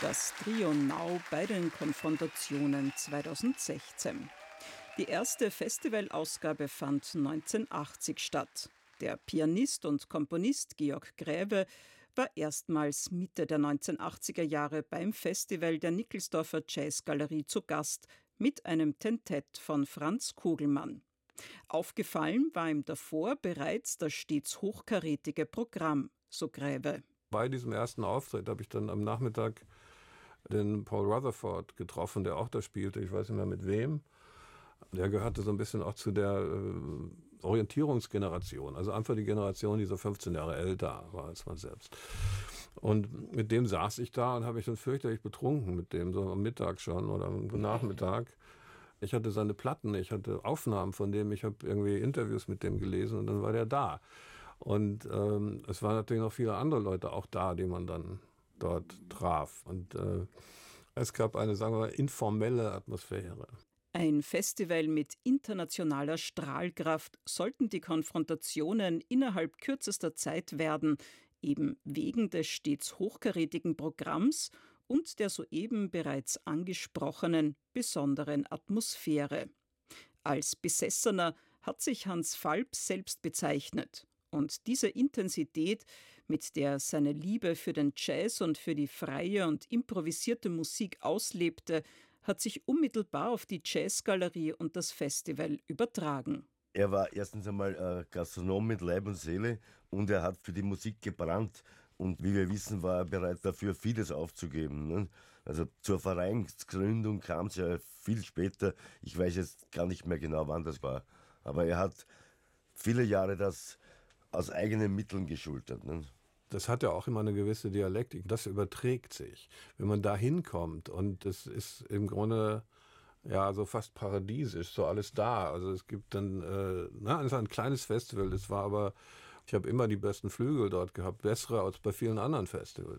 Das Trio Now bei den Konfrontationen 2016. Die erste Festivalausgabe fand 1980 statt. Der Pianist und Komponist Georg Graewe war erstmals Mitte der 1980er Jahre beim Festival der Nickelsdorfer Jazzgalerie zu Gast mit einem Tentett von Franz Kugelmann. Aufgefallen war ihm davor bereits das stets hochkarätige Programm, so Graewe. Bei diesem ersten Auftritt habe ich dann am Nachmittag den Paul Rutherford getroffen, der auch da spielte, ich weiß nicht mehr mit wem. Der gehörte so ein bisschen auch zu der Orientierungsgeneration, also einfach die Generation, die so 15 Jahre älter war als man selbst. Und mit dem saß ich da und habe mich dann fürchterlich betrunken mit dem, so am Mittag schon oder am Nachmittag. Ich hatte seine Platten, ich hatte Aufnahmen von dem, ich habe irgendwie Interviews mit dem gelesen und dann war der da. Und es waren natürlich noch viele andere Leute auch da, die man dann dort traf. Und es gab eine, sagen wir mal, informelle Atmosphäre. Ein Festival mit internationaler Strahlkraft sollten die Konfrontationen innerhalb kürzester Zeit werden, eben wegen des stets hochkarätigen Programms und der soeben bereits angesprochenen besonderen Atmosphäre. Als Besessener hat sich Hans Falb selbst bezeichnet. Und diese Intensität, mit der seine Liebe für den Jazz und für die freie und improvisierte Musik auslebte, hat sich unmittelbar auf die Jazzgalerie und das Festival übertragen. Er war erstens einmal Gastronom mit Leib und Seele und er hat für die Musik gebrannt. Und wie wir wissen, war er bereit dafür, vieles aufzugeben. Ne? Also zur Vereinsgründung kam es ja viel später. Ich weiß jetzt gar nicht mehr genau, wann das war. Aber er hat viele Jahre das aus eigenen Mitteln geschultert. Ne? Das hat ja auch immer eine gewisse Dialektik. Das überträgt sich. Wenn man da hinkommt und es ist im Grunde ja so fast paradiesisch, so alles da. Also es gibt dann, es ist ein kleines Festival, es war aber, ich habe immer die besten Flügel dort gehabt, bessere als bei vielen anderen Festivals.